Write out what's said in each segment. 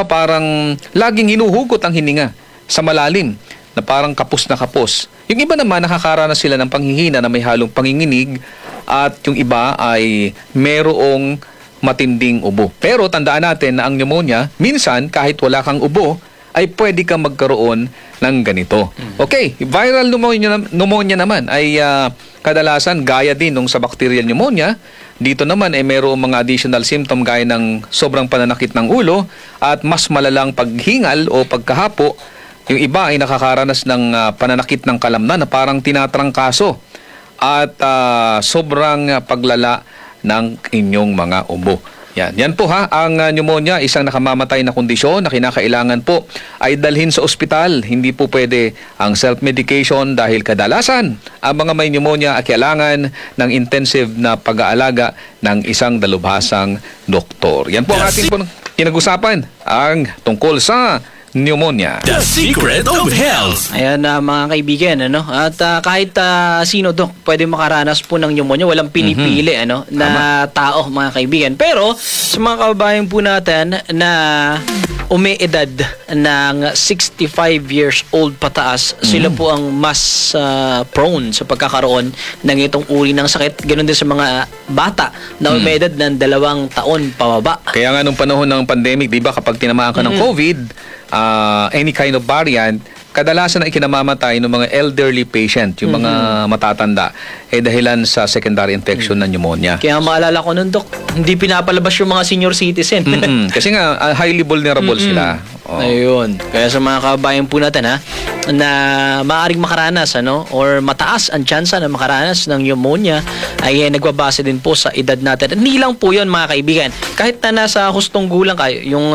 iba parang laging hinuhugot ang hininga sa malalim na parang kapos na kapos. Yung iba naman nakakaranas sila ng panghihina na may halong panginginig at yung iba ay merong matinding ubo. Pero tandaan natin na ang pneumonia, minsan kahit wala kang ubo, ay pwede kang magkaroon ng ganito. Okay, viral pneumonia naman ay kadalasan gaya din nung sa bacterial pneumonia. Dito naman ay mayroong mga additional symptom gaya ng sobrang pananakit ng ulo at mas malalang paghingal o pagkahapo. Yung iba ay nakakaranas ng pananakit ng kalamnan na parang tinatrangkaso at sobrang paglala ng inyong mga ubo. Yan po ha, ang pneumonia, isang nakamamatay na kondisyon na kinakailangan po ay dalhin sa ospital. Hindi po pwede ang self-medication dahil kadalasan ang mga may pneumonia ay kailangan ng intensive na pag-aalaga ng isang dalubhasang doktor. Yan po ang ating pinag-usapan, ang tungkol sa pneumonia. The Secret of Health. Ayan mga kaibigan, ano? At kahit sino Dok, pwede makaranas po ng pneumonia, walang pinipili na tao mga kaibigan. Pero sa mga kababayan po natin na umiedad ng 65 years old pataas, sila po ang mas prone sa pagkakaroon ng itong uri ng sakit. Ganon din sa mga bata na umiedad ng 2 taon pababa. Kaya nga nung panahon ng pandemic, di ba, kapag tinamaan ka ng COVID, any kind of variant, kadalasan ay kinamamatay ng mga elderly patient, yung mga matatanda, dahilan sa secondary infection ng pneumonia. Kaya maalala ko nun, Dok, hindi pinapalabas yung mga senior citizen. Kasi nga, highly vulnerable sila. Ayun. Kaya sa mga kabayan po natin, na maaaring makaranas, or mataas ang tsansa na makaranas ng pneumonia, ay nagbabase din po sa edad natin. Hindi lang po yun, mga kaibigan. Kahit na nasa hustong gulang kayo, yung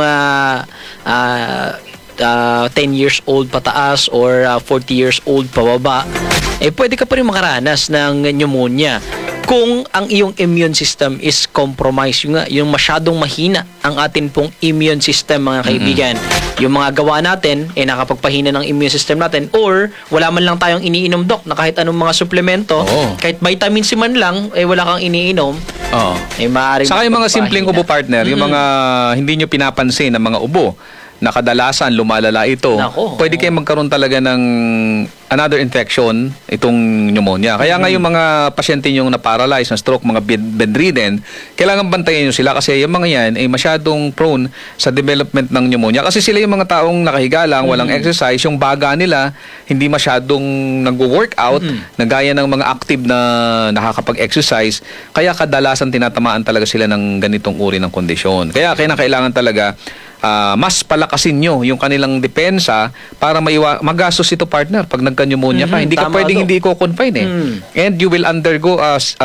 10 years old pataas or 40 years old pababa, pwede ka pa rin makaranas ng pneumonia kung ang iyong immune system is compromised. Yung masyadong mahina ang atin pong immune system, mga kaibigan. Yung mga gawa natin, nakapagpahina ng immune system natin, or wala man lang tayong iniinom, Dok, na kahit anong mga suplemento, kahit vitamin C man lang, wala kang iniinom, maaaring saka yung mga simpleng ubo, partner, yung mga hindi nyo pinapansin na mga ubo, na kadalasan lumalala ito, pwede kayo magkaroon talaga ng another infection, itong pneumonia. Kaya nga yung mga pasyente yung na-paralyze, na stroke, mga bedridden, kailangan bantayan nyo sila kasi yung mga yan ay masyadong prone sa development ng pneumonia. Kasi sila yung mga taong nakahiga lang, walang exercise, yung baga nila hindi masyadong nag-workout, na gaya ng mga active na nakakapag-exercise. Kaya kadalasan tinatamaan talaga sila ng ganitong uri ng kondisyon. Kaya kailangan talaga mas palakasin nyo yung kanilang depensa para magastos ito, partner, pag nagka-pneumonia ka. Hindi ka pwedeng hindi i-confine And you will undergo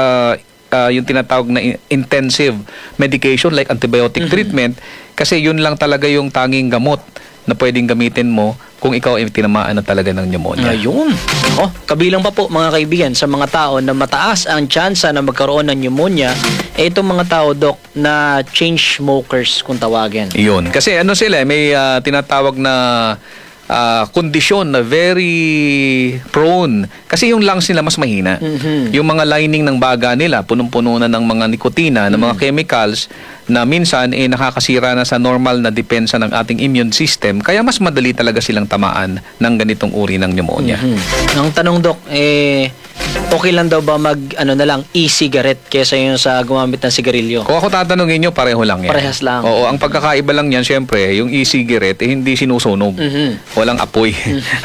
yung tinatawag na intensive medication like antibiotic treatment, kasi yun lang talaga yung tanging gamot na pwedeng gamitin mo kung ikaw ay tinamaan na talaga ng pneumonia. Ayun. Kabilang pa po, mga kaibigan, sa mga tao na mataas ang tsansa na magkaroon ng pneumonia, itong mga tao, Dok, na chain smokers kung tawagin. Yun. Kasi sila, may tinatawag na kondisyon na very prone. Kasi yung lungs nila mas mahina. Yung mga lining ng baga nila, punong-puno na ng mga nikotina, ng mga chemicals, na minsan nakakasira na sa normal na depensa ng ating immune system. Kaya mas madali talaga silang tamaan ng ganitong uri ng pneumonia. Ang tanong, Dok, okay lang daw ba na lang e-cigarette kesa yung sa gumamit ng sigarilyo? Kung ako tatanungin nyo, pareho lang yan. Parehas lang. Oo, ang pagkakaiba lang yan, syempre, yung e-cigarette, hindi sinusunog. Walang apoy.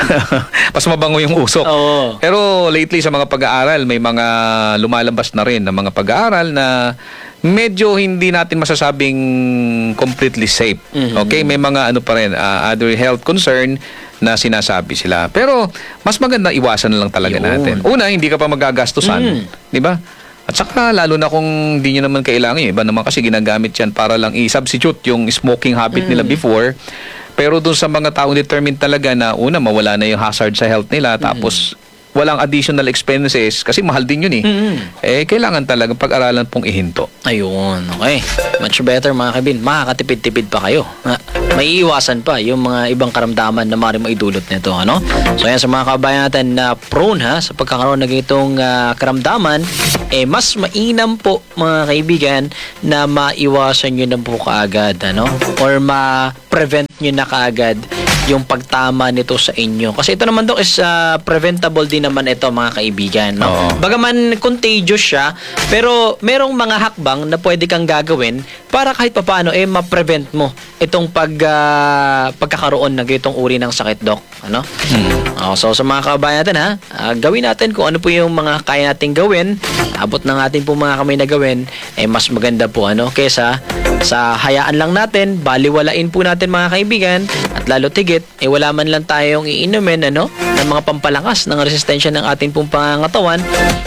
Mas mabango yung usok. Pero lately sa mga pag-aaral, may mga lumalabas na rin na mga pag-aaral na medyo hindi natin masasabing completely safe. Okay, may mga pa rin, other health concern na sinasabi sila. Pero mas maganda iwasan na lang talaga natin. Una, hindi ka pa magagastusan, 'di ba? At saka lalo na kung hindi nyo naman kailangan, iba naman kasi ginagamit yan para lang i-substitute yung smoking habit nila before. Pero doon sa mga taong determined talaga na una, mawala na yung hazard sa health nila, tapos walang additional expenses kasi mahal din yun kailangan talaga pag-aralan pong ihinto. Ayun, okay. Much better, mga kaibigan. Makakatipid-tipid pa kayo. maiiwasan pa yung mga ibang karamdaman na maaaring maidulot nito, ano? So yan sa mga kabayan natin na prone sa pagkakaroon ng itong karamdaman, mas mainam po mga kaibigan na maiwasan nyo na po kaagad, ano? Or ma-prevent nyo na kaagad yung pagtama nito sa inyo. Kasi ito naman daw is preventable din naman ito mga kaibigan, no? Oo. Bagaman contagious siya, pero merong mga hakbang na pwede kang gagawin para kahit papaano ma-prevent mo itong pagkakaroon ng ganitong uri ng sakit, Doc. Ano? So sa mga kabayan natin gawin natin kung ano po yung mga kaya nating gawin. Abot ng ating po mga kamay na gawin, mas maganda po kaysa sa hayaan lang natin, baliwalain po natin mga kaibigan, at lalo tigit, wala man lang tayong iinumin ng mga pampalakas ng resistensya ng ating pong pangangatawan,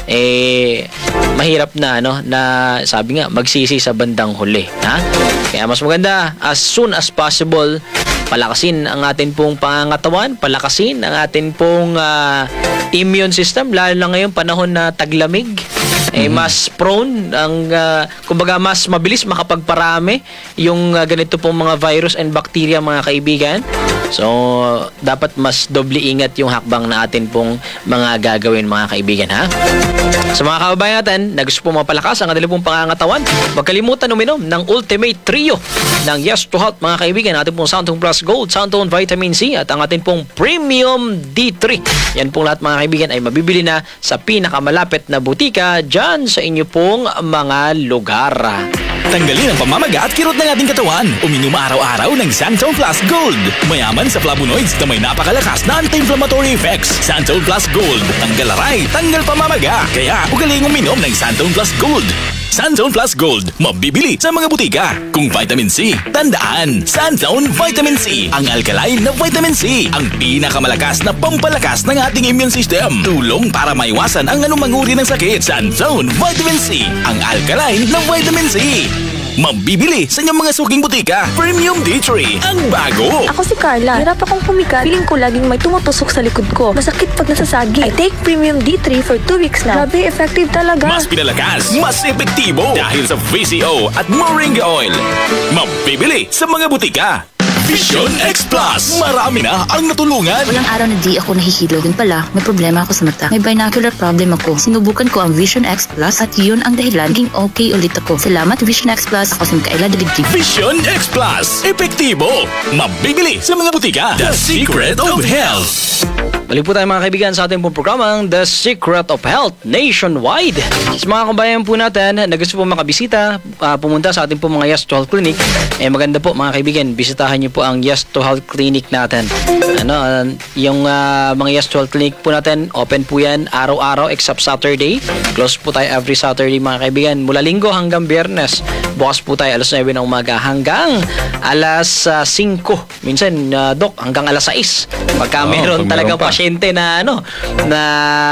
mahirap na na sabi nga magsisi sa bandang huli, Kaya mas maganda as soon as possible palakasin ang ating pong pangangatawan, palakasin ang ating pong immune system, lalo na ngayong panahon na taglamig. Mas prone kumbaga mas mabilis makapagparami yung ganito pong mga virus and bacteria mga kaibigan. So dapat mas doble ingat yung hakbang na atin pong mga gagawin mga kaibigan, Sa mga kababayan natin na gusto pong mapalakas ang kanilang pong pangangatawan, huwag kalimutan uminom ng Ultimate Trio ng Yes to Health mga kaibigan, ating pong Santon Plus Gold, Santon Vitamin C at ang ating pong Premium D3. Yan pong lahat mga kaibigan ay mabibili na sa pinakamalapit na butika dyan sa inyo pong mga lugar. Tanggalin ang pamamaga at kirot ng ating katawan. Uminom araw-araw ng Santon Plus Gold. Mayaman sa flavonoids na may napakalakas na anti-inflammatory effects. Santon Plus Gold. Tanggal aray, tanggal pamamaga. Kaya ugaling uminom ng Santon Plus Gold. Santon Plus Gold. Mabibili sa mga butika. Kung vitamin C, tandaan. Santon Vitamin C. Ang alkaline na vitamin C. Ang pinakamalakas na pampalakas ng ating immune system. Tulong para maiwasan ang anumang uri ng sakit. Santon Vitamin C. Ang alkaline na vitamin C. Mabibili sa inyong mga suking butika. Premium D3, ang bago. Ako si Carla. Hirap akong pumikat. Feeling ko laging may tumutusok sa likod ko. Masakit pag nasasagi. I take Premium D3 for 2 weeks na. Grabe, effective talaga. Mas pinalakas, mas epektibo dahil sa VCO at Moringa Oil. Mabibili sa mga butika. Vision X Plus. Marami na ang natulungan. Walang araw na di ako nahihilo. Din pala, may problema ako sa mata. May binocular problem ako. Sinubukan ko ang Vision X Plus at yun ang dahilan naging okay ulit ako. Salamat Vision X Plus. Ako si Mikaela Daligtig. Vision X Plus. Epektibo. Mabibili sa mga butika. The Secret of Health. Balik po tayo mga kaibigan sa ating pong programang The Secret of Health Nationwide. Sa mga kabayan po natin na gusto po makabisita, pumunta sa ating pong mga Yes to Health Clinic, maganda po mga kaibigan, bisitahan niyo po ang Yes to Health Clinic natin. Yung mga Yes to Health Clinic po natin, open po yan araw-araw except Saturday. Close po tayo every Saturday mga kaibigan. Mula Linggo hanggang Biyernes. Bukas po tayo alas 9 ng umaga hanggang alas 5. Minsan, Doc, hanggang alas 6. Pagka meron talagang pasyente na na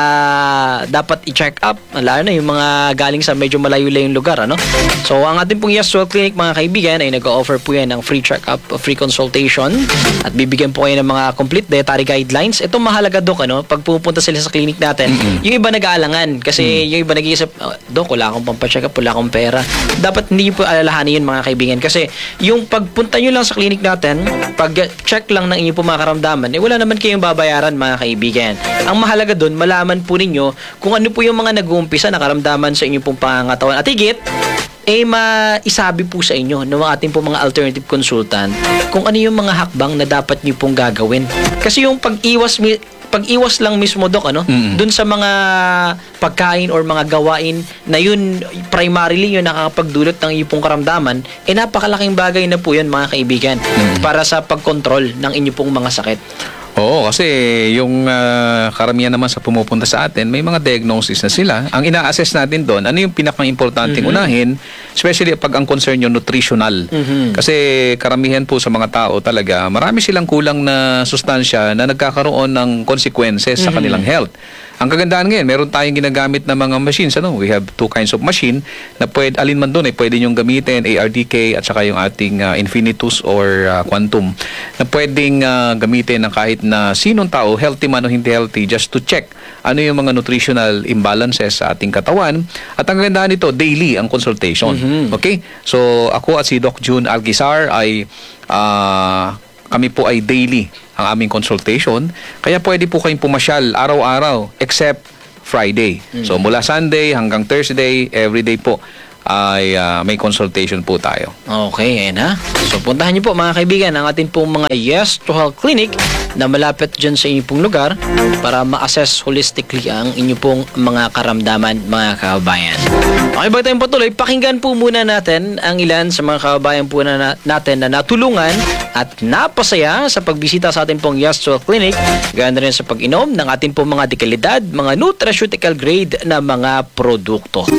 dapat i-check up, lalo na yung mga galing sa medyo malayo-layong lugar, So ang ating pong Yes to Health Clinic mga kaibigan ay nag-offer po yan ng free check-up, free consultation, at bibigyan po kayo ng mga complete dietary guidelines. Ito mahalaga, Doc, pag pupunta sila sa clinic natin, yung iba nag-aalangan kasi yung iba nag-iisip, Doc, wala akong pampacheck up, wala akong pera. Dapat hindi po alalahanin yun mga kaibigan kasi yung pagpunta nyo lang sa clinic natin, pag-check lang ng inyong po mga karamdaman, wala naman kayong babayaran mga kaibigan. Ang mahalaga doon, malaman po ninyo kung ano po yung mga nag-uumpisa na karamdaman sa inyong pong pangangatawan. At higit, maisabi po sa inyo ng ating po mga alternative consultant kung ano yung mga hakbang na dapat nyo pong gagawin. Kasi yung pag-iwas lang mismo, Doc, dun sa mga pagkain or mga gawain na yun, primarily yun nakakapagdulot ng iyong pong karamdaman, napakalaking bagay na po yun mga kaibigan para sa pagkontrol ng inyong pong mga sakit. Oo, kasi yung karamihan naman sa pumupunta sa atin, may mga diagnosis na sila. Ang ina-assess natin doon, ano yung pinaka-importanting unahin, especially pag ang concern yung nutritional. Kasi karamihan po sa mga tao talaga, marami silang kulang na sustansya na nagkakaroon ng consequences sa kanilang health. Ang kagandahan ngayon, meron tayong ginagamit na mga machines. We have two kinds of machine na alin man doon pwede nyong gamitin, ARDK at saka yung ating Infinitus or Quantum, na pwedeng gamitin ng kahit na sinong tao, healthy man o hindi healthy, just to check ano yung mga nutritional imbalances sa ating katawan. At ang kagandahan nito, daily ang consultation. Okay? So, ako at si Doc June Alquizar ay kami po ay daily ang aming consultation. Kaya pwede po kayong pumasyal araw-araw except Friday. So mula Sunday hanggang Thursday, everyday po ay may consultation po tayo. Okay, ayan ha. So, puntahan niyo po mga kaibigan ang atin pong mga Yes to Health Clinic na malapit dyan sa inyong pong lugar para ma-assess holistically ang inyong pong mga karamdaman, mga kababayan. Okay, bago tayong patuloy, pakinggan po muna natin ang ilan sa mga kababayan po natin na natulungan at napasaya sa pagbisita sa atin pong Yes to Health Clinic, ganoon rin sa pag-inom ng atin pong mga dekalidad, mga nutraceutical grade na mga produkto.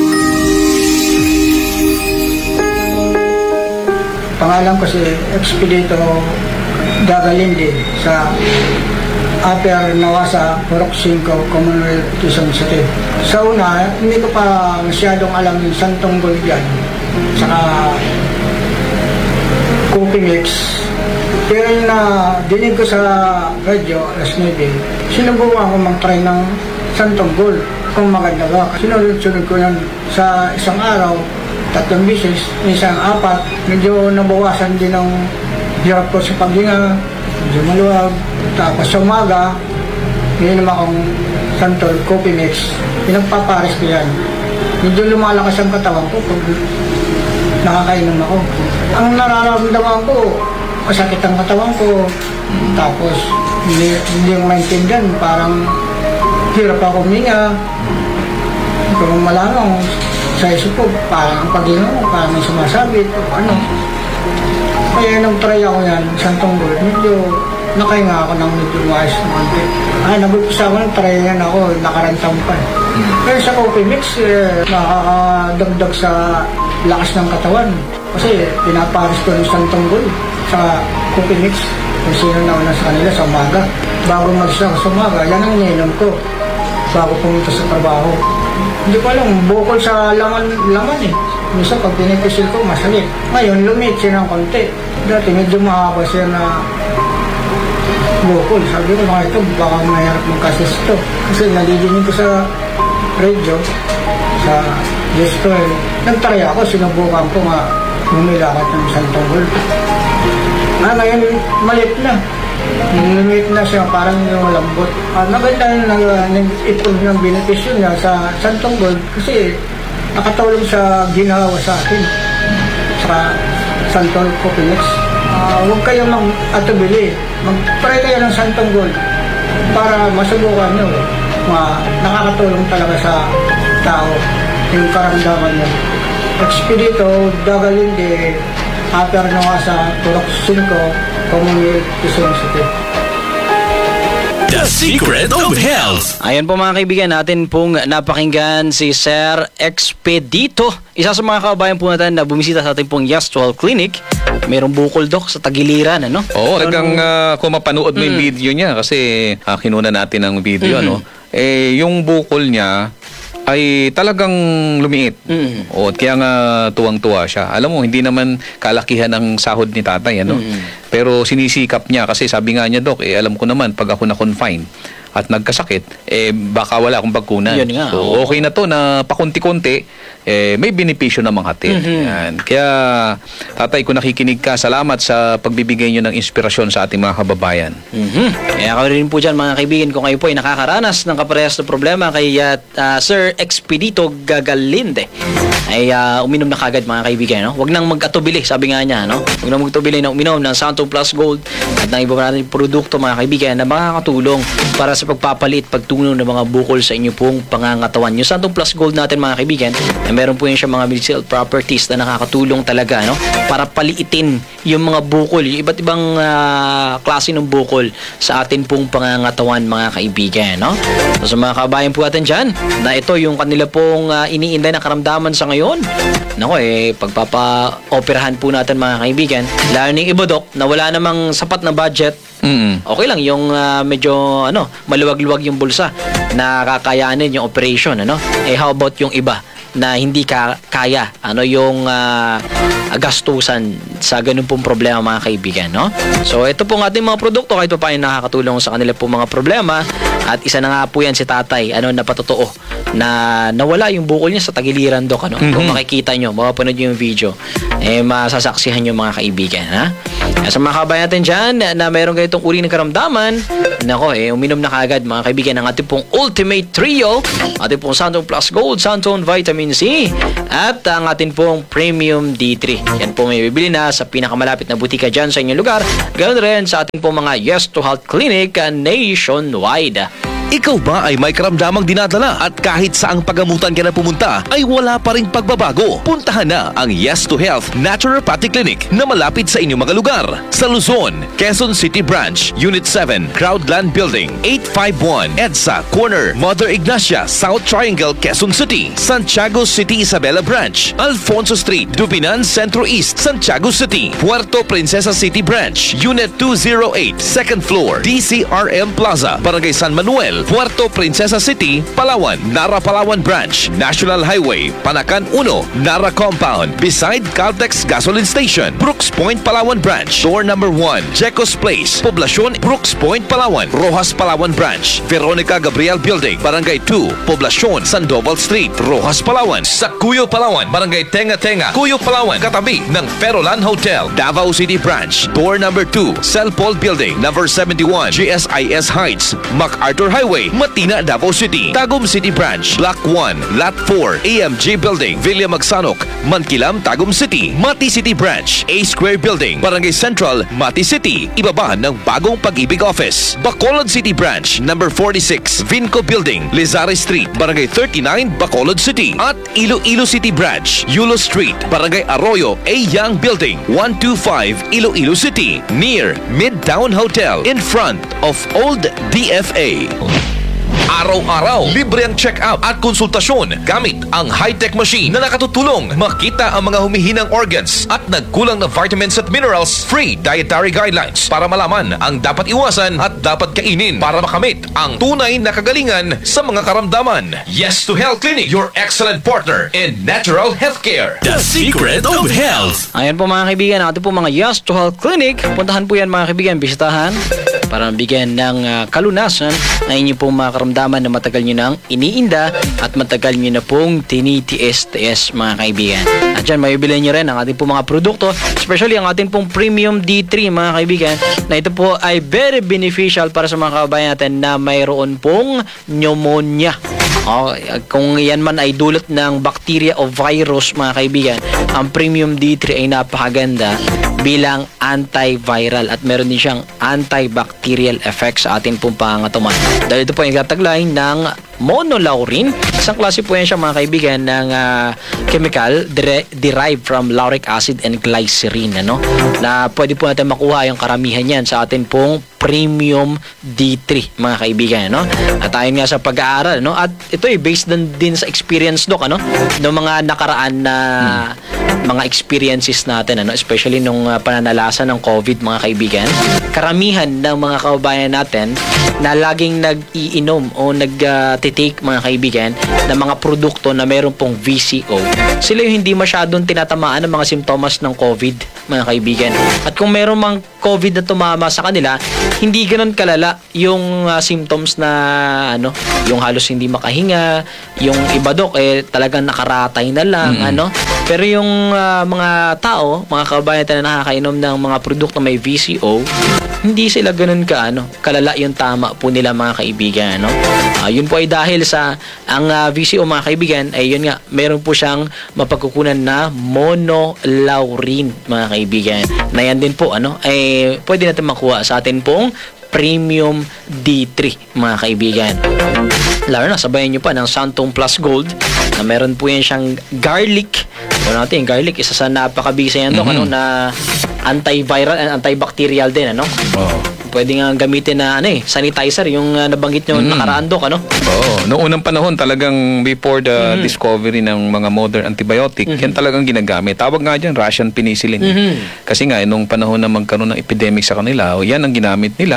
Pangalan ko si Expedito Dagalindi sa Upper Nawasa, Purok 5, Commonwealth, Quezon City. Sa una, hindi ko pa masyadong alam yung Santong Gold yan, saka Coffee Mix. Pero yung dinig ko sa radyo, alas 9, sinubukan ko mag-try ng Santong Gold kung maganda ba. Sinunod-sunod ko yan sa isang araw, 3 beses, minsan 4, medyo nabawasan din ang hirap ko sa paghinga, medyo maluwag. Tapos sa umaga, ininom akong Santol Coffee Mix, pinagpapares ko yan. Medyo lumalakas ang katawan ko pag nakakainom ako. Ang nararamdaman ko, masakit ang katawan ko, tapos hindi yung maintindihan, parang hirap ako huminga. Kung malamang sa isip ko, parang ang pag-inom ko, parang may sumasabit o ano. Kaya nung try ako yan, Santong Gold, medyo nakahinga ako ng medyo maayos na konti. Nag-upisa ako ng try yan ako, nakarantang pa. Pero sa Coffee Mix, nakakadagdag sa lakas ng katawan. Kasi pinaparis ko ng Santong Gold sa Coffee Mix. Kung sino na una sa kanila sa umaga. Bago mag-isa sa umaga, yan ang ininom ko bago pumunta sa trabaho. Hindi ko alam, bukol sa laman eh. Minsan pag pinipisil ko, masakit. Ngayon, lumit siya ng konti. Dati medyo mahaba siya na bukol. Sabi ko, mga ito, baka mahirap magkasis ito. Kasi nalidinig ko sa radio, sa gesto eh. Nagtry ako, sinubukan ko nga bumilakat ng Santong Gold. Ngayon, malit na. Lumit na siya, parang yung lambot. Maganda nag-improve ng benepisyo niya sa Santong Gold kasi nakatulong sa ginawa sa akin sa Santol Coffee Mix. Huwag kayong mag-atubili. Mag-try kayo ng Santong Gold para masubukan nyo. Nakakatulong talaga sa tao yung karamdaman nyo. Expedito Dagalindi, Upper Nawasa, Purok 5, Commonwealth, Quezon City. The Secret of Health. Ayan po mga kaibigan, natin pong napakinggan si Sir Expedito. Isa sa mga kababayan po natin na bumisita sa ating pong Yes to Health Clinic. Mayroong bukol doc sa Tagiliran, ano? Oo, talagang kung mapanood mo yung video niya, kasi kinuna natin ang video, yung bukol niya ay talagang lumiit. O, kaya nga tuwang-tuwa siya. Alam mo, hindi naman kalakihan ang sahod ni tatay, ano? Pero sinisikap niya kasi sabi nga niya, Doc, alam ko naman pag ako na-confine at nagkasakit, baka wala akong pagkunan. Yun nga, So, okay na to na pakunti-kunti, may benepisyo namang hatid. Yan. Kaya, tatay, kung nakikinig ka, salamat sa pagbibigay nyo ng inspirasyon sa ating mga kababayan. Kaya ako rin po dyan mga kaibigan, kung kayo po ay nakakaranas ng kaparehas na problema kay Sir Expedito Gagalinde, ay uminom na kagad mga kaibigan. No? Huwag nang mag-atubili, sabi nga niya. No? Huwag nang mag-atubili na uminom ng Santo Plus Gold at ng iba pa natin produkto mga kaibigan na makakatulong para sa pagpapalit, pagtunaw ng mga bukol sa inyo pong pangangatawan. Yung Santo Plus Gold natin mga kaibigan, meron po yun siya mga medicinal properties na nakakatulong talaga, no? Para paliitin yung mga bukol, yung iba't ibang klase ng bukol sa atin pong pangangatawan mga kaibigan, no? So, sa mga kabayan po natin dyan, na ito yung kanila pong iniinday na karamdaman sa ngayon. Nako pagpapa-operahan po natin mga kaibigan, lalo ng iba, Doc, na wala namang sapat na budget, okay lang yung medyo maluwag-luwag yung bulsa na kakayanin yung operation, ano? How about yung iba na hindi kaya yung gastusan sa ganun pong problema, mga kaibigan, no? So ito pong ating mga produkto kahit pa paano nakakatulong sa kanila pong mga problema, at isa na nga po yan si Tatay, na patotoo na nawala yung bukol niya sa tagiliran, Dok, ano? Kung makikita nyo, mapapanood nyo yung video, masasaksihan yung mga kaibigan, ha? Sa mga kabayan natin dyan na mayroong ganitong uri ng karamdaman, nako, uminom na kagad, mga kaibigan, ng ating pong Ultimate Trio, ating pong Santone Plus Gold, Santone Vitamin C, at ang ating pong Premium D3. Yan po may bibili na sa pinakamalapit na butika dyan sa inyong lugar. Ganoon rin sa ating pong mga Yes to Health Clinic nationwide. Ikaw ba ay may karamdamang dinadala at kahit saang pagamutan ka na pumunta ay wala pa ring pagbabago? Puntahan na ang Yes to Health Naturopathic Clinic na malapit sa inyong mga lugar. Sa Luzon, Quezon City Branch, Unit 7, Crowdland Building, 851 EDSA Corner, Mother Ignacia, South Triangle, Quezon City. Santiago City Isabela Branch, Alfonso Street, Dubinan Centro East, Santiago City. Puerto Princesa City Branch, Unit 208, Second Floor, DCRM Plaza, Barangay San Manuel, Puerto Princesa City, Palawan, Nara Palawan Branch, National Highway, Panacan 1, Nara Compound, beside Caltex Gasoline Station, Brooks Point, Palawan Branch, Door number 1, Jecos Place, Poblacion, Brooks Point, Palawan, Rojas Palawan Branch, Veronica Gabriel Building, Barangay 2, Poblacion, Sandoval Street, Rojas Palawan, sa Cuyo Palawan, Barangay Tenga Tenga, Cuyo Palawan, katabi ng Perolan Hotel, Davao City Branch, Door number 2, Cell Paul Building, number 71, GSIS Heights, MacArthur Highway, Matina, Davao City, Tagum City Branch, Block 1, Lot 4, AMG Building, Villa Magsanok, Mankilam, Tagum City, Mati City Branch, A Square Building, Barangay Central, Mati City, ibaba ng Bagong Pag-ibig Office, Bacolod City Branch, number 46, Vinco Building, Lizare Street, Barangay 39, Bacolod City, at Iloilo City Branch, Yulo Street, Barangay Arroyo, A Young Building, 125, Iloilo City, near Midtown Hotel, in front of Old DFA. Araw-araw, libre ang check-up at konsultasyon gamit ang high-tech machine na nakatutulong makita ang mga humihinang organs at nagkulang na vitamins at minerals. Free dietary guidelines para malaman ang dapat iwasan at dapat kainin para makamit ang tunay na kagalingan sa mga karamdaman. Yes to Health Clinic, your excellent partner in natural healthcare. The Secret of Health. Ayan po, mga kaibigan, ating po mga Yes to Health Clinic. Puntahan po yan, mga kaibigan, bisitahan para bigyan ng kalunasan na inyo pong mga karamdaman na matagal nyo nang iniinda at matagal nyo na pong tinitiis-tiis, mga kaibigan. At dyan, mabibili nyo rin ang ating pong mga produkto, especially ang ating pong Premium D3, mga kaibigan, na ito po ay very beneficial para sa mga kabayan natin na mayroon pong pneumonia. Kung yan man ay dulot ng bacteria o virus, mga kaibigan, ang Premium D3 ay napakaganda bilang antiviral at meron din siyang antibacterial effects sa ating pong pangangatawan. Dahil ito po yung tagline ng monolaurin. Isang klase po yan siya, mga kaibigan, ng chemical derived from lauric acid and glycerin, na pwede po natin makuha yung karamihan yan sa ating pong Premium D3, mga kaibigan, At ayon nga sa pag-aaral, at ito ay based din sa experience, Doc, ng mga nakaraan na mga experiences natin, especially nung pananalasan ng COVID, mga kaibigan. Karamihan ng mga kababayan natin na laging nag-iinom o nag-take, mga kaibigan, ng mga produkto na meron pong VCO, sila yung hindi masyadong tinatamaan ng mga simptomas ng COVID, mga kaibigan. At kung meron mang COVID na tumama sa kanila, hindi ganoon kalala yung symptoms na yung halos hindi makahinga, yung iba, Dok, talagang nakaratay na lang, Pero yung mga tao, mga kababayan natin na nakakainom ng mga produkto may VCO, hindi sila ganoon kalala yung tama po nila, mga kaibigan, yun po ay dahil sa ang VCO, mga kaibigan, ay yun nga, meron po siyang mapagkukunan na monolaurin, mga kaibigan. Na yan din po, ay pwede natin makuha sa atin pong Premium D3, mga kaibigan. Lalo na, sabayan nyo pa ng Santone Plus Gold na meron po yan siyang garlic. Natin, garlic, isa sa napakabisa yan, na antiviral and antibacterial din, Pwede nga gamitin na sanitizer, yung nabanggit nyo nakaraan, Dok, Noong unang panahon, talagang before the discovery ng mga modern antibiotic, yan talagang ginagamit. Tawag nga dyan, Russian penicillin. Kasi nga, nung panahon na magkaroon ng epidemic sa kanila, yan ang ginamit nila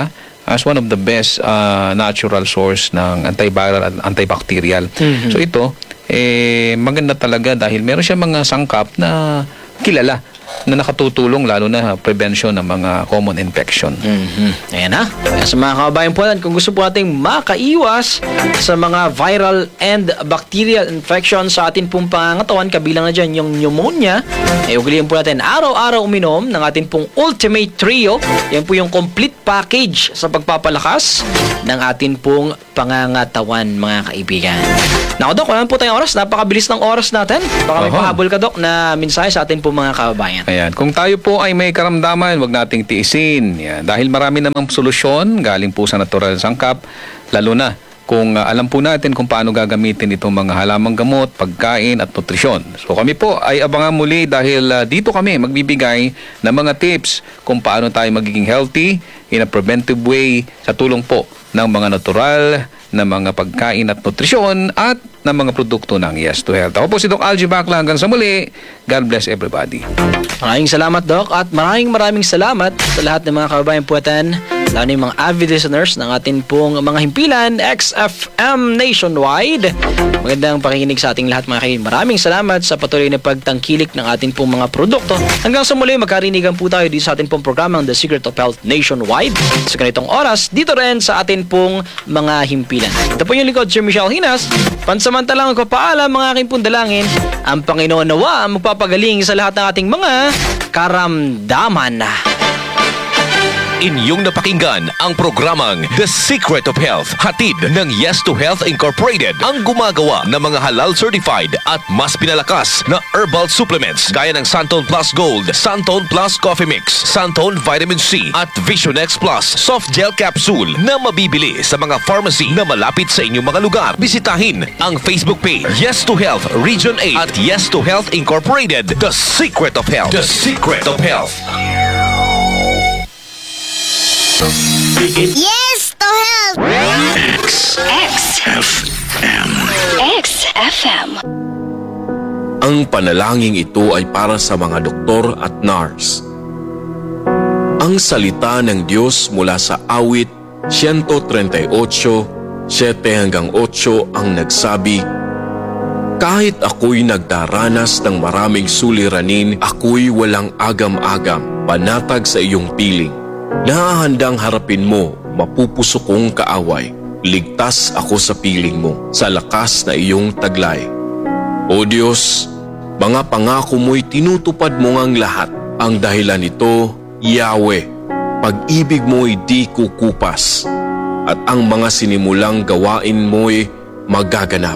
as one of the best natural source ng antiviral at antibacterial. So ito, maganda talaga dahil meron siya mga sangkap na kilala na nakatutulong lalo na prevention ng mga common infection. Ayan na. Kaya sa mga kababayan po natin, kung gusto po nating makaiwas sa mga viral and bacterial infection sa atin pong pangangatawan, kabilang na dyan yung pneumonia, ugaliin po natin araw-araw uminom ng atin pong Ultimate Trio. Yan po yung complete package sa pagpapalakas ng atin pong pangangatawan, mga kaibigan. Naku, Dok, wala po tayong oras. Napakabilis ng oras natin. Baka may pahabol ka, Dok, na mensahe sa atin pong mga kababayan. Ayan. Kung tayo po ay may karamdaman, wag nating tiisin. Yan. Dahil marami namang solusyon galing po sa natural sangkap, lalo na kung alam po natin kung paano gagamitin itong mga halamang gamot, pagkain at nutrisyon. So kami po ay abangan muli dahil dito kami magbibigay ng mga tips kung paano tayo magiging healthy in a preventive way sa tulong po ng mga natural na mga pagkain at nutrisyon at ng mga produkto ng Yes to Health. Ako po si Doc Algie Bacla. Hanggang sa muli, God bless everybody. Maraming salamat, Doc, at maraming salamat sa lahat ng mga kababayan po natin, lalo na yung mga avid listeners ng atin pong mga himpilan XFM nationwide. Magandang pakikinig sa ating lahat, mga kaibigan. Maraming salamat sa patuloy na pagtangkilik ng atin pong mga produkto. Hanggang sa muli, magkarinigan po tayo dito sa atin pong programang The Secret of Health Nationwide sa ganitong oras, dito rin sa atin pong mga himpilan. Ito po yung lingkod, Sir Michelle Hinas. Pansamantalang magpapaalam, mga aking pong dalangin, ang Panginoon nawa ang magpapagaling sa lahat ng ating mga karamdaman. Inyong napakinggan ang programang The Secret of Health, hatid ng Yes to Health Incorporated, ang gumagawa ng mga halal certified at mas pinalakas na herbal supplements gaya ng Santon Plus Gold, Santon Plus Coffee Mix, Santon Vitamin C at Vision X Plus Soft Gel Capsule na mabibili sa mga pharmacy na malapit sa inyong mga lugar. Bisitahin ang Facebook page Yes to Health Region 8 at Yes to Health Incorporated, The Secret of Health. The Secret of Health. Yes to Health! XFM. Ang panalangin ito ay para sa mga doktor at nurse. Ang salita ng Diyos mula sa awit 138, 7-8 ang nagsabi, kahit ako'y nagdaranas ng maraming suliranin, ako'y walang agam-agam, panatag sa iyong piling. Nahahandang harapin mo, mapupusok kong kaaway. Ligtas ako sa piling mo, sa lakas na iyong taglay. O Diyos, mga pangako mo'y tinutupad mo ngang lahat. Ang dahilan nito, Yahweh, pag-ibig mo'y di kukupas. At ang mga sinimulang gawain mo'y magaganap.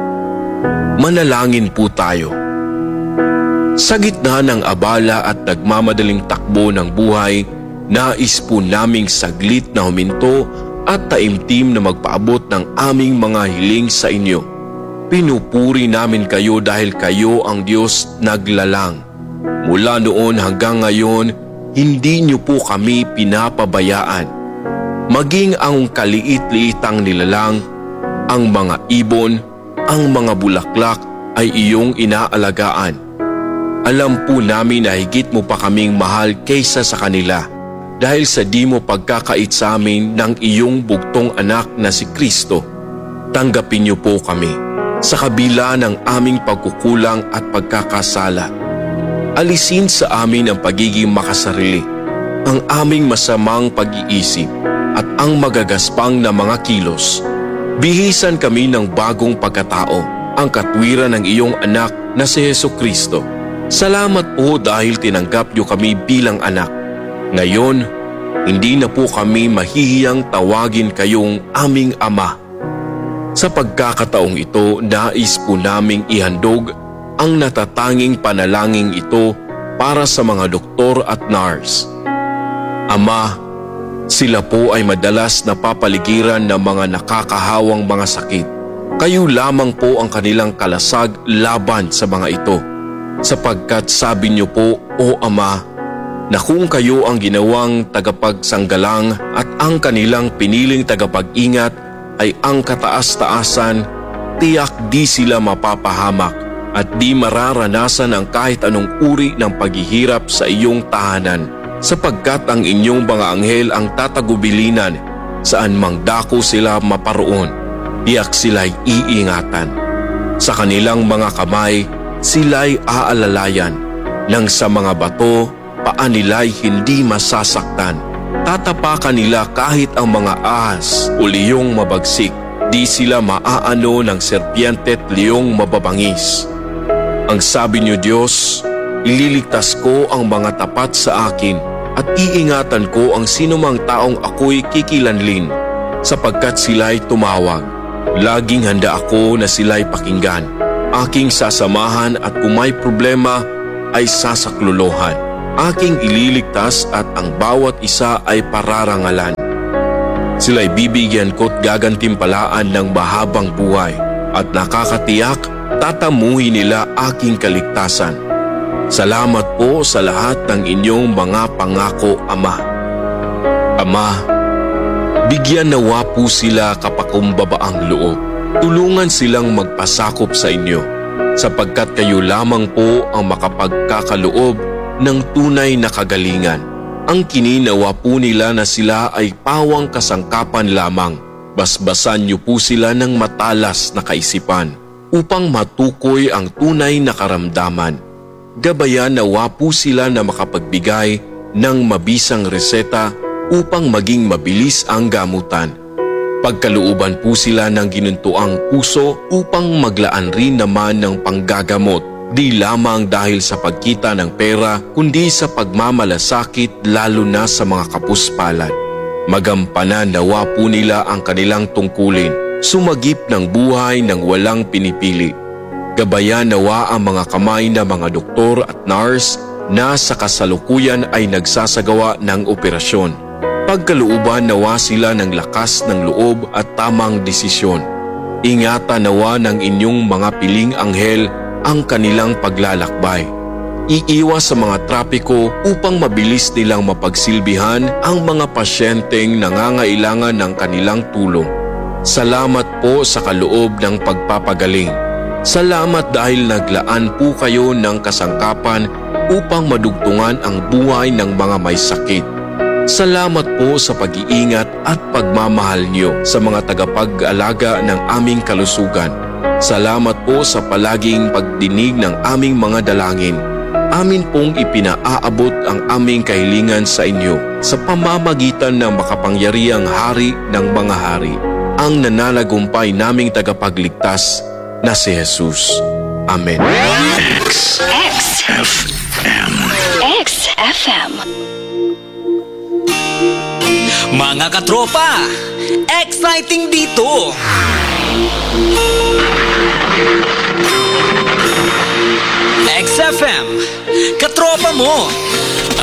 Manalangin po tayo. Sa gitna ng abala at nagmamadaling takbo ng buhay, nais po naming saglit na huminto at taimtim na magpaabot ng aming mga hiling sa inyo. Pinupuri namin kayo dahil kayo ang Diyos naglalang. Mula noon hanggang ngayon, hindi niyo po kami pinapabayaan. Maging ang kaliit-liitang nilalang, ang mga ibon, ang mga bulaklak ay iyong inaalagaan. Alam po namin na higit mo pa kaming mahal kaysa sa kanila. Dahil sa di mo pagkakait sa amin ng iyong bugtong anak na si Kristo, tanggapin niyo po kami sa kabila ng aming pagkukulang at pagkakasala. Alisin sa amin ang pagiging makasarili, ang aming masamang pag-iisip at ang magagaspang na mga kilos. Bihisan kami ng bagong pagkatao, ang katwiran ng iyong anak na si Jesucristo. Salamat po dahil tinanggap niyo kami bilang anak. Ngayon, hindi na po kami mahihiyang tawagin kayong aming Ama. Sa pagkakataong ito, nais po naming ihandog ang natatanging panalangin ito para sa mga doktor at nurse. Ama, sila po ay madalas napapaligiran ng mga nakakahawang mga sakit. Kayo lamang po ang kanilang kalasag laban sa mga ito. Sapagkat sabi niyo po, O Ama, na kung kayo ang ginawang tagapagsanggalang at ang kanilang piniling tagapag-ingat ay ang kataas-taasan, tiyak di sila mapapahamak at di mararanasan ang kahit anong uri ng paghihirap sa iyong tahanan, sapagkat ang inyong mga anghel ang tatagubilinan Saan mang dako sila maparoon, tiyak sila'y iingatan. Sa kanilang mga kamay, sila'y aalalayan. Nang sa mga bato, paa nila'y hindi masasaktan. Tatapakan nila kahit ang mga ahas o liyong mabagsik. Di sila maaano ng serpiente at liyong mababangis. Ang sabi niyo, Diyos, ililigtas ko ang mga tapat sa akin at iingatan ko ang sinumang taong ako'y kikilanlin, sapagkat sila'y tumawag. Laging handa ako na sila'y pakinggan. Aking sasamahan at kung may problema ay sasaklolohan. Aking ililigtas at ang bawat isa ay pararangalan. Sila'y bibigyan ko't gagantimpalaan ng mahabang buhay at nakakatiyak tatamuhin nila aking kaligtasan. Salamat po sa lahat ng inyong mga pangako, Ama. Ama, bigyan nawa po sila kapakumbabaang loob. Tulungan silang magpasakop sa inyo, sapagkat kayo lamang po ang makapagkakaloob ng tunay na kagalingan. Ang kininawa po nila na sila ay pawang kasangkapan lamang. Basbasan niyo po sila ng matalas na kaisipan upang matukoy ang tunay na karamdaman. Gabayan nawa po sila na makapagbigay ng mabisang reseta upang maging mabilis ang gamutan. Pagkalooban po sila ng ginuntuang puso upang maglaan rin naman ng panggagamot. Di lamang dahil sa pagkita ng pera, kundi sa pagmamalasakit lalo na sa mga kapuspalad. Magampanan nawa po nila ang kanilang tungkulin, sumagip ng buhay ng walang pinipili. Gabayan nawa ang mga kamay na mga doktor at nurse na sa kasalukuyan ay nagsasagawa ng operasyon. Pagkalooban nawa sila ng lakas ng loob at tamang desisyon. Ingatan nawa ng inyong mga piling anghel ang kanilang paglalakbay. Iiwas sa mga trapiko upang mabilis nilang mapagsilbihan ang mga pasyenteng nangangailangan ng kanilang tulong. Salamat po sa kaloob ng pagpapagaling. Salamat dahil naglaan po kayo ng kasangkapan upang madugtungan ang buhay ng mga may sakit. Salamat po sa pag-iingat at pagmamahal niyo sa mga tagapag-alaga ng aming kalusugan. Salamat po sa palaging pagdinig ng aming mga dalangin. Amin pong ipinaaabot ang aming kahilingan sa inyo sa pamamagitan ng makapangyarihang Hari ng mga hari, ang nananagumpay naming tagapagligtas na si Jesus. Amen. XFM. Mga katropa, exciting dito! XFM, katropa mo,